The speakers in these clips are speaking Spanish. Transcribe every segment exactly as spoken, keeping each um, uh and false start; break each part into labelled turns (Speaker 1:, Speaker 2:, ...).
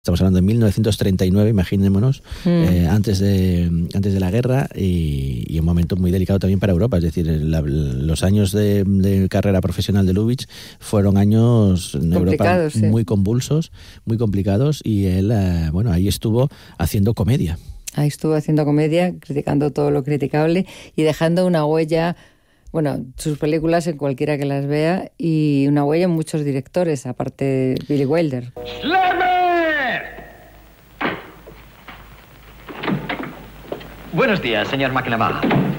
Speaker 1: Estamos hablando de mil novecientos treinta y nueve, imaginémonos, mm. eh, antes, de, antes de la guerra y, y un momento muy delicado también para Europa. Es decir, la, los años de, de carrera profesional de Lubitsch fueron años en Europa sí. muy convulsos, muy complicados y él, eh, bueno, ahí estuvo haciendo comedia.
Speaker 2: Ahí estuvo haciendo comedia, criticando todo lo criticable y dejando una huella, bueno, sus películas en cualquiera que las vea y una huella en muchos directores, aparte de Billy Wilder.
Speaker 3: Buenos días, señor McNamara.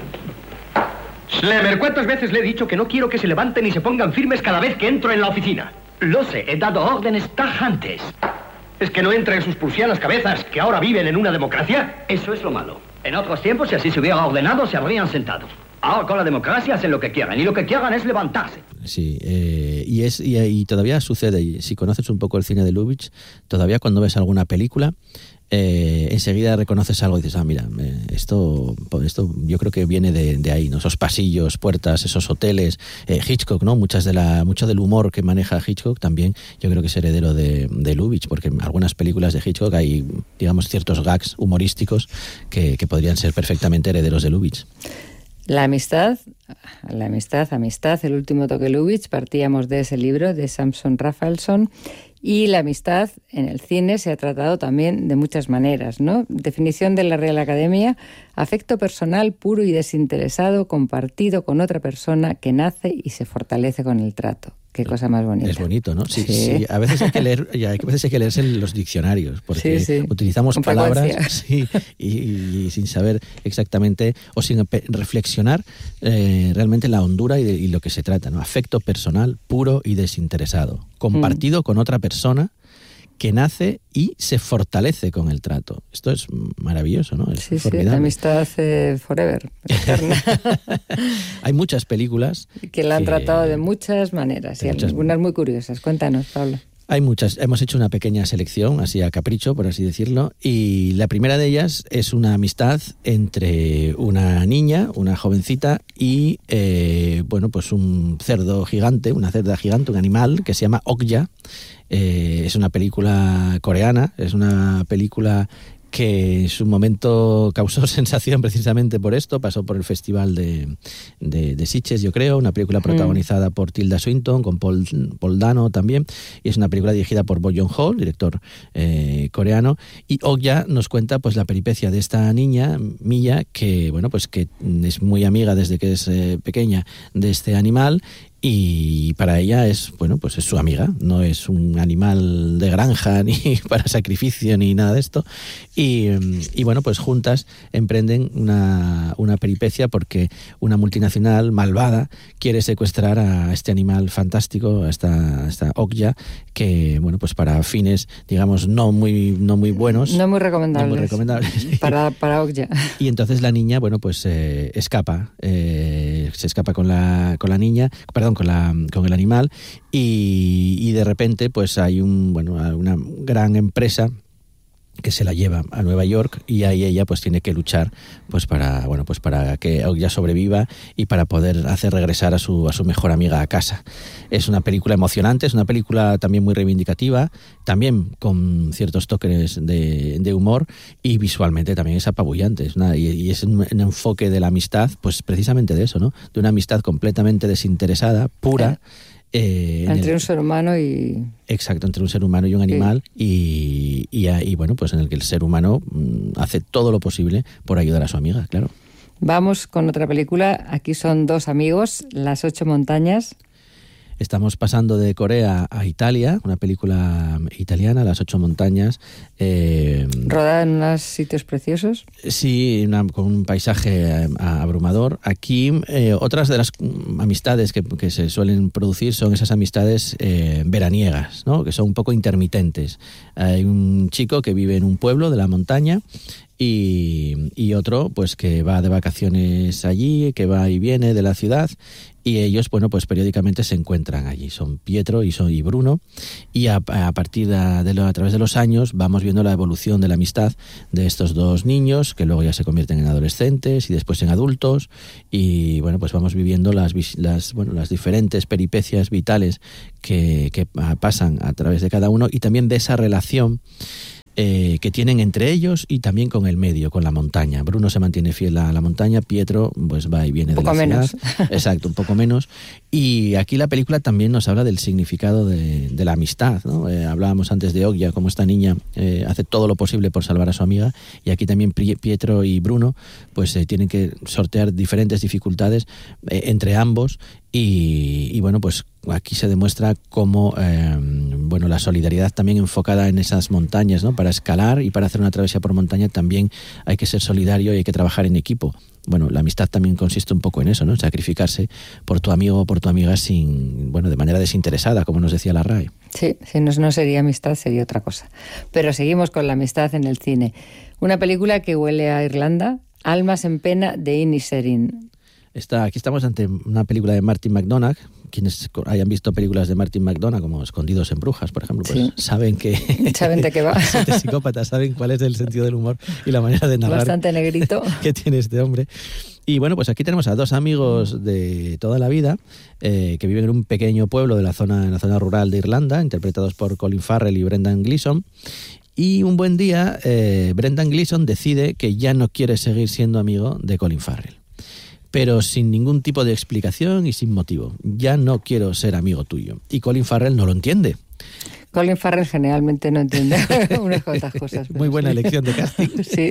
Speaker 4: Schlemmer, ¿cuántas veces le he dicho que no quiero que se levanten y se pongan firmes cada vez que entro en la oficina?
Speaker 3: Lo sé, he dado órdenes tajantes.
Speaker 4: ¿Es que no entra en sus prusianas cabezas que ahora viven en una democracia?
Speaker 3: Eso es lo malo. En otros tiempos, si así se hubiera ordenado, se habrían sentado. Ahora con la democracia hacen lo que quieran, y lo que quieran es levantarse.
Speaker 1: Sí, eh, y, es, y, y todavía sucede, y si conoces un poco el cine de Lubitsch, todavía cuando ves alguna película, eh, enseguida reconoces algo y dices, ah, mira, eh, esto, esto yo creo que viene de, de ahí, ¿no? Esos pasillos, puertas, esos hoteles, eh, Hitchcock, ¿no? Muchas de la, mucho del humor que maneja Hitchcock también yo creo que es heredero de, de Lubitsch, porque en algunas películas de Hitchcock hay, digamos, ciertos gags humorísticos que, que podrían ser perfectamente herederos de Lubitsch.
Speaker 2: La amistad, la amistad, amistad, el último toque Lubitsch, partíamos de ese libro de Samson Raphaelson, y la amistad en el cine se ha tratado también de muchas maneras, ¿no? Definición de la Real Academia: afecto personal puro y desinteresado compartido con otra persona que nace y se fortalece con el trato. Qué cosa más bonita.
Speaker 1: Es bonito, ¿no? Sí, sí. sí. A veces hay que leer, a veces hay que leerse en los diccionarios, porque sí, sí. utilizamos con palabras sí, y, y, y sin saber exactamente o sin reflexionar eh, realmente la hondura y, de, y lo que se trata, ¿no? Afecto personal puro y desinteresado, compartido mm. con otra persona que nace y se fortalece con el trato. Esto es maravilloso, ¿no? Es
Speaker 2: sí,
Speaker 1: formidable.
Speaker 2: Sí, la amistad eh, forever, eterna.
Speaker 1: Hay muchas películas
Speaker 2: que la han que... tratado de muchas maneras, de y muchas... algunas muy curiosas. Cuéntanos, Pablo.
Speaker 1: Hay muchas. Hemos hecho una pequeña selección, así a capricho, por así decirlo, y la primera de ellas es una amistad entre una niña, una jovencita, y eh, bueno, pues un cerdo gigante, una cerda gigante, un animal que se llama Okja. Eh, es una película coreana, es una película que en su momento causó sensación precisamente por esto, pasó por el Festival de, de, de Sitges, yo creo, una película protagonizada mm. por Tilda Swinton, con Paul, Paul Dano también, y es una película dirigida por Bo Joon-ho, director eh, coreano, y Okja nos cuenta pues la peripecia de esta niña, Milla, que bueno pues que es muy amiga desde que es eh, pequeña de este animal, y para ella es, bueno, pues es su amiga, no es un animal de granja ni para sacrificio ni nada de esto. Y, y bueno, pues juntas emprenden una, una peripecia porque una multinacional malvada quiere secuestrar a este animal fantástico, a esta, a esta Okja, que, bueno, pues para fines, digamos, no muy, no muy buenos.
Speaker 2: No muy recomendables.
Speaker 1: No muy recomendables.
Speaker 2: Para, para Okja.
Speaker 1: Y entonces la niña, bueno, pues eh, escapa, eh, se escapa con la, con la niña, perdón, con la con el animal y, y de repente pues hay un bueno una gran empresa que se la lleva a Nueva York y ahí ella pues tiene que luchar pues para bueno pues para que Okja sobreviva y para poder hacer regresar a su a su mejor amiga a casa. Es una película emocionante, es una película también muy reivindicativa, también con ciertos toques de, de humor y visualmente también es apabullante, es una, y, y es un, un enfoque de la amistad, pues precisamente de eso, ¿no? De una amistad completamente desinteresada, pura.
Speaker 2: Eh, entre el, un ser humano y...
Speaker 1: Exacto, entre un ser humano y un animal sí. y, y, y bueno, pues en el que el ser humano mm, hace todo lo posible por ayudar a su amiga, claro.
Speaker 2: Vamos con otra película, aquí son dos amigos, Las ocho montañas.
Speaker 1: Estamos pasando de Corea a Italia, una película italiana, Las ocho montañas. Eh,
Speaker 2: Rodada en unos sitios preciosos.
Speaker 1: Sí, una, con un paisaje abrumador. Aquí eh, otras de las amistades que, que se suelen producir son esas amistades eh, veraniegas, ¿no? Que son un poco intermitentes. Hay un chico que vive en un pueblo de la montaña y, y otro pues que va de vacaciones allí, que va y viene de la ciudad y ellos, bueno, pues periódicamente se encuentran allí. Son Pietro y, son, y Bruno, y a, a partir de, de lo, a través de los años vamos viendo la evolución de la amistad de estos dos niños, que luego ya se convierten en adolescentes y después en adultos, y bueno, pues vamos viviendo las, las, bueno, las diferentes peripecias vitales que, que pasan a través de cada uno, y también de esa relación Eh, que tienen entre ellos y también con el medio, con la montaña. Bruno se mantiene fiel a la montaña, Pietro pues va y viene de la ciudad. Un poco menos. Exacto, un poco menos. Y aquí la película también nos habla del significado de, de la amistad, ¿no? Eh, hablábamos antes de Oggia, cómo esta niña eh, hace todo lo posible por salvar a su amiga, y aquí también Pietro y Bruno pues eh, tienen que sortear diferentes dificultades eh, entre ambos, y, y bueno, pues aquí se demuestra cómo eh, bueno, la solidaridad también enfocada en esas montañas, ¿no? Para escalar y para hacer una travesía por montaña también hay que ser solidario y hay que trabajar en equipo. Bueno, la amistad también consiste un poco en eso, ¿no? Sacrificarse por tu amigo o por tu amiga sin, bueno, de manera desinteresada, como nos decía la R A E.
Speaker 2: Sí, si no, no sería amistad, sería otra cosa. Pero seguimos con la amistad en el cine. Una película que huele a Irlanda, Almas en pena, de Inisherin.
Speaker 1: Está, aquí estamos ante una película de Martin McDonagh. Quienes hayan visto películas de Martin McDonagh, como Escondidos en Brujas, por ejemplo, pues sí, saben que...
Speaker 2: Saben de qué va.
Speaker 1: Los psicópatas saben cuál es el sentido del humor y la manera de narrar.
Speaker 2: Bastante negrito.
Speaker 1: Que tiene este hombre. Y bueno, pues aquí tenemos a dos amigos de toda la vida eh, que viven en un pequeño pueblo de la zona, en la zona rural de Irlanda, interpretados por Colin Farrell y Brendan Gleeson. Y un buen día, eh, Brendan Gleeson decide que ya no quiere seguir siendo amigo de Colin Farrell, pero sin ningún tipo de explicación y sin motivo. Ya no quiero ser amigo tuyo. Y Colin Farrell no lo entiende.
Speaker 2: Colin Farrell generalmente no entiende unas cuantas cosas.
Speaker 1: Muy buena
Speaker 2: sí.
Speaker 1: elección de casting.
Speaker 2: Sí.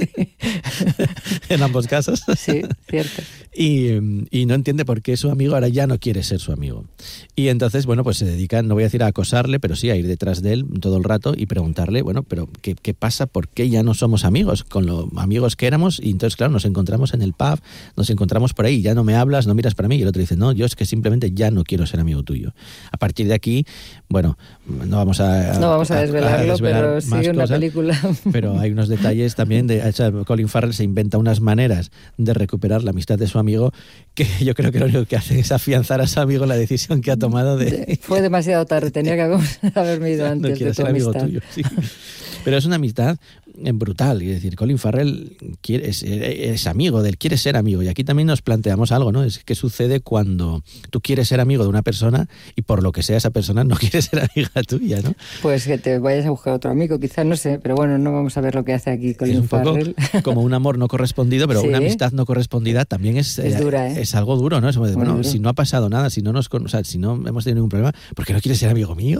Speaker 1: En ambos casos.
Speaker 2: Sí, cierto.
Speaker 1: Y, y no entiende por qué su amigo ahora ya no quiere ser su amigo. Y entonces, bueno, pues se dedican, no voy a decir a acosarle, pero sí a ir detrás de él todo el rato y preguntarle, bueno, pero ¿qué, qué pasa? ¿Por qué ya no somos amigos? Con los amigos que éramos, y entonces, claro, nos encontramos en el pub, nos encontramos por ahí, ya no me hablas, no miras para mí, y el otro dice, no, yo es que simplemente ya no quiero ser amigo tuyo. A partir de aquí, bueno, no vamos a
Speaker 2: No vamos a desvelarlo, a desvelar pero sigue una
Speaker 1: cosas,
Speaker 2: película.
Speaker 1: Pero hay unos detalles también. De, o sea, Colin Farrell se inventa unas maneras de recuperar la amistad de su amigo que yo creo que lo único que hace es afianzar a su amigo la decisión que ha tomado de...
Speaker 2: Fue demasiado tarde, tenía que haberme ido antes
Speaker 1: no
Speaker 2: de tu
Speaker 1: amigo
Speaker 2: amistad.
Speaker 1: Tuyo, sí. Pero es una amistad brutal, es decir, Colin Farrell quiere, es, es amigo de él, quiere ser amigo, y aquí también nos planteamos algo, ¿no? Es qué sucede cuando tú quieres ser amigo de una persona y por lo que sea esa persona no quiere ser amiga tuya, ¿no?
Speaker 2: Pues que te vayas a buscar otro amigo, quizás, no sé, pero bueno, no vamos a ver lo que hace aquí Colin
Speaker 1: es un
Speaker 2: Farrell.
Speaker 1: Poco como un amor no correspondido, pero sí. Una amistad no correspondida también es,
Speaker 2: es dura, ¿eh?
Speaker 1: Es algo duro, ¿no? Es como de, bueno,
Speaker 2: duro.
Speaker 1: Si no ha pasado nada, si no nos, o sea, si no hemos tenido ningún problema, ¿por qué no quieres ser amigo mío?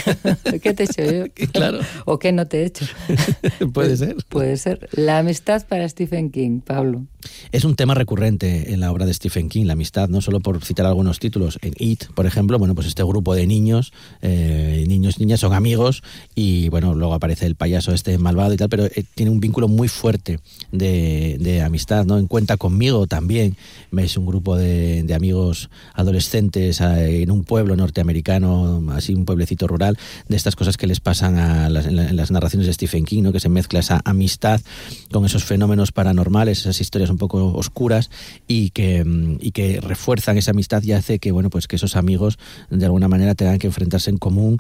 Speaker 2: ¿Qué te he hecho yo?
Speaker 1: Claro.
Speaker 2: ¿O qué no te he hecho?
Speaker 1: Puede ser.
Speaker 2: Puede ser. La amistad para Stephen King, Pablo.
Speaker 1: Es un tema recurrente en la obra de Stephen King, la amistad, no solo por citar algunos títulos. En It, por ejemplo, bueno, pues este grupo de niños, eh, niños y niñas son amigos, y bueno, luego aparece el payaso este malvado y tal, pero eh, tiene un vínculo muy fuerte de, de amistad, ¿no? En Cuenta conmigo también es un grupo de, de amigos adolescentes eh, en un pueblo norteamericano, así un pueblecito rural, de estas cosas que les pasan a las, en, la, en las narraciones de Stephen King, ¿no? Que se mezcla esa amistad con esos fenómenos paranormales, esas historias un poco oscuras, y que, y que refuerzan esa amistad y hace que, bueno, pues que esos amigos de alguna manera tengan que enfrentarse en común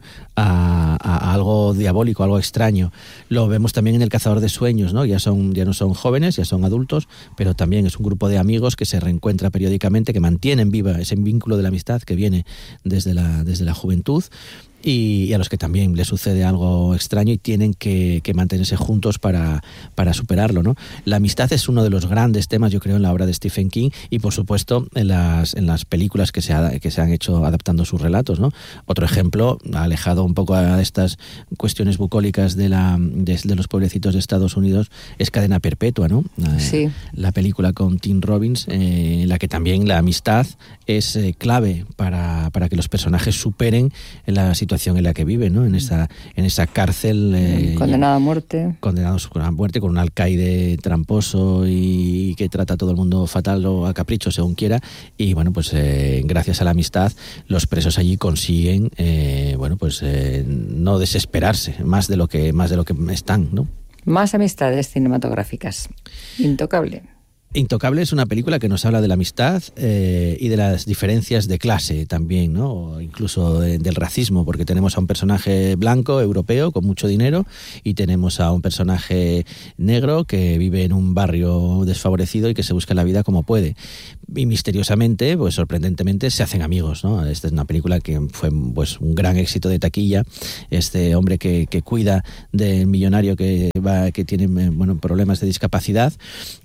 Speaker 1: a, a, a algo diabólico, algo extraño. Lo vemos también en El cazador de sueños, ¿no? Ya son, ya no son jóvenes, ya son adultos, pero también es un grupo de amigos que se reencuentra periódicamente, que mantienen viva ese vínculo de la amistad que viene desde la, desde la juventud. Y, y a los que también les sucede algo extraño y tienen que, que mantenerse juntos para, para superarlo, ¿no? La amistad es uno de los grandes temas, yo creo, en la obra de Stephen King, y por supuesto en las, en las películas que se, ha, que se han hecho adaptando sus relatos, ¿no? Otro ejemplo, alejado un poco a estas cuestiones bucólicas de, la, de, de los pueblecitos de Estados Unidos, es Cadena Perpetua, ¿no?
Speaker 2: Sí.
Speaker 1: La película con Tim Robbins, eh, en la que también la amistad es eh, clave para, para que los personajes superen la situación en la que viven, ¿no? En esa, en esa cárcel. Eh,
Speaker 2: condenado a muerte.
Speaker 1: Condenados a muerte, con un alcaide tramposo y que trata a todo el mundo fatal o a capricho, según quiera. Y bueno, pues eh, gracias a la amistad, los presos allí consiguen, eh, bueno, pues eh, no desesperarse más de lo que, más de lo que están, ¿no?
Speaker 2: Más amistades cinematográficas. Intocable.
Speaker 1: Intocable es una película que nos habla de la amistad eh, y de las diferencias de clase también, ¿no? O incluso de, del racismo, porque tenemos a un personaje blanco, europeo, con mucho dinero, y tenemos a un personaje negro que vive en un barrio desfavorecido y que se busca la vida como puede. Y misteriosamente, pues sorprendentemente, se hacen amigos, ¿no? Esta es una película que fue pues un gran éxito de taquilla. Este hombre que, que cuida del millonario que va que tiene bueno problemas de discapacidad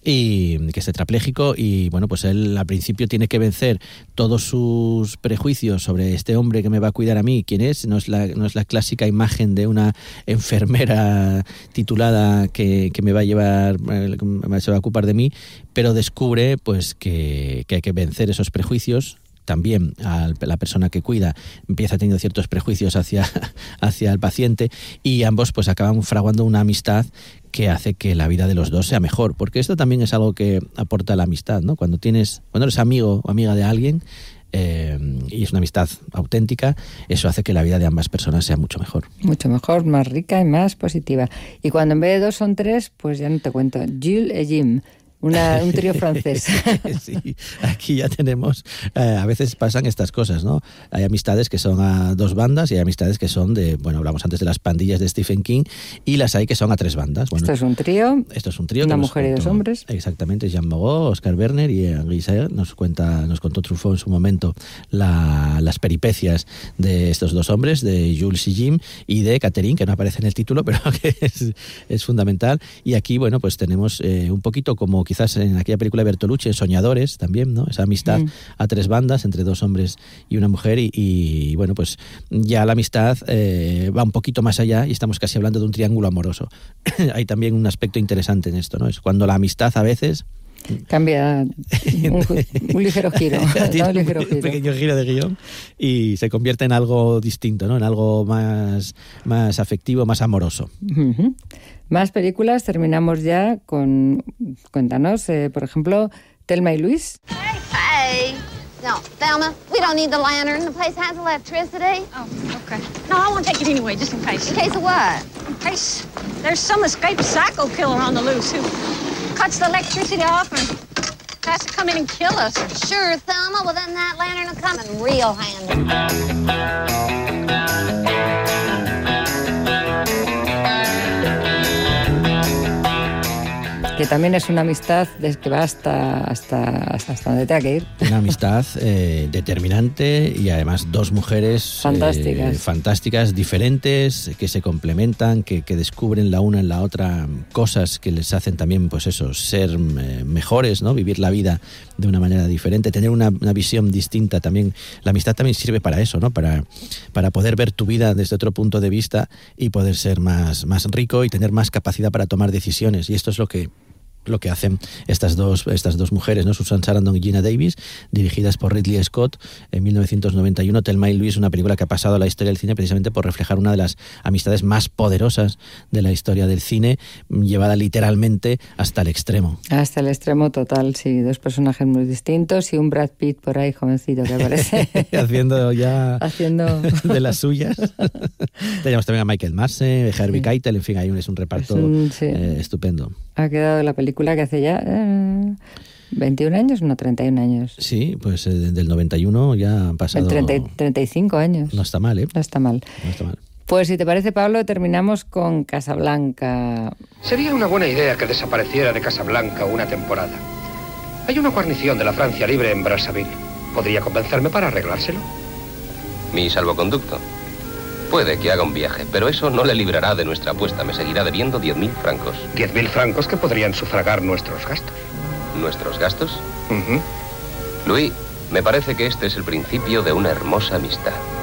Speaker 1: y que es tetrapléjico, y bueno, pues él al principio tiene que vencer todos sus prejuicios sobre este hombre que me va a cuidar a mí, quién es, no es la, no es la clásica imagen de una enfermera titulada que, que me va a llevar, se va a ocupar de mí, pero descubre pues que, que hay que vencer esos prejuicios. También a la persona que cuida empieza teniendo ciertos prejuicios hacia, hacia el paciente, y ambos pues acaban fraguando una amistad que hace que la vida de los dos sea mejor, porque esto también es algo que aporta la amistad, ¿no? Cuando tienes, cuando eres amigo o amiga de alguien eh, y es una amistad auténtica, eso hace que la vida de ambas personas sea mucho mejor.
Speaker 2: Mucho mejor, más rica y más positiva. Y cuando en vez de dos son tres, pues ya no te cuento. Jules et Jim. Una, un trío francés.
Speaker 1: Sí, aquí ya tenemos, eh, a veces pasan estas cosas, ¿no? Hay amistades que son a dos bandas y hay amistades que son de, bueno, hablamos antes de las pandillas de Stephen King, y las hay que son a tres bandas. Bueno,
Speaker 2: esto es un trío.
Speaker 1: Esto es un trío.
Speaker 2: Una mujer contó, y dos hombres.
Speaker 1: Exactamente, Jean Moreau, Oscar Werner y Henri Sayer. Nos cuenta, nos contó Truffaut en su momento la, las peripecias de estos dos hombres, de Jules y Jim, y de Catherine, que no aparece en el título, pero que es, es fundamental. Y aquí, bueno, pues tenemos eh, un poquito como quizás en aquella película de Bertolucci, en Soñadores también, ¿no? Esa amistad mm. a tres bandas, entre dos hombres y una mujer, y, y bueno, pues ya la amistad eh, va un poquito más allá y estamos casi hablando de un triángulo amoroso. Hay también un aspecto interesante en esto, ¿no? Es cuando la amistad a veces
Speaker 2: cambia un, un ligero giro, ¿no? un ligero giro.
Speaker 1: Un pequeño giro de guión y se convierte en algo distinto, ¿no? En algo más, más afectivo, más amoroso.
Speaker 2: Uh-huh. Más películas, terminamos ya con... Cuéntanos, eh, por ejemplo, Thelma y Luis.
Speaker 5: Hey, hey. No, Thelma, we don't need the lantern. The place has electricity.
Speaker 6: Oh, okay. No, I won't take it anyway, just in case.
Speaker 5: In case of what?
Speaker 6: In case there's some escaped psycho killer on the loose who cuts the electricity off and has to come in and kill us.
Speaker 5: Sure, Thelma. Well, then that lantern will come in real handy.
Speaker 2: Que también es una amistad que va hasta, hasta, hasta, hasta donde tenga que ir.
Speaker 1: Una amistad eh, determinante y además dos mujeres
Speaker 2: fantásticas,
Speaker 1: eh, fantásticas diferentes, que se complementan, que, que descubren la una en la otra cosas que les hacen también, pues eso, ser eh, mejores, ¿no? Vivir la vida de una manera diferente, tener una, una visión distinta también. La amistad también sirve para eso, ¿no? Para, para poder ver tu vida desde otro punto de vista y poder ser más, más rico y tener más capacidad para tomar decisiones. Y esto es lo que lo que hacen estas dos estas dos mujeres, ¿no? Susan Sarandon y Geena Davis, dirigidas por Ridley Scott en mil novecientos noventa y uno. Thelma y Luis, una película que ha pasado a la historia del cine precisamente por reflejar una de las amistades más poderosas de la historia del cine, llevada literalmente hasta el extremo.
Speaker 2: Hasta el extremo total, sí. Dos personajes muy distintos y un Brad Pitt por ahí jovencito que aparece.
Speaker 1: Haciendo ya
Speaker 2: Haciendo...
Speaker 1: de las suyas. Tenemos también a Michael Massey, Harvey sí. Keitel, en fin, hay un, es un reparto es un, sí. eh, estupendo.
Speaker 2: Ha quedado la película que hace ya eh, veintiún años, no, treinta y un años.
Speaker 1: Sí, pues eh, del noventa y uno ya han pasado...
Speaker 2: treinta, treinta y cinco años.
Speaker 1: No está mal, ¿eh?
Speaker 2: No está mal.
Speaker 1: No está mal.
Speaker 2: Pues si te parece, Pablo, terminamos con Casablanca.
Speaker 4: Sería una buena idea que desapareciera de Casablanca una temporada. Hay una guarnición de la Francia Libre en Brazzaville. ¿Podría convencerme para arreglárselo?
Speaker 7: Mi salvoconducto. Puede que haga un viaje, pero eso no le librará de nuestra apuesta. Me seguirá debiendo diez mil francos.
Speaker 4: ¿Diez mil francos que podrían sufragar nuestros gastos?
Speaker 7: ¿Nuestros gastos?
Speaker 4: Uh-huh.
Speaker 7: Louis, me parece que este es el principio de una hermosa amistad.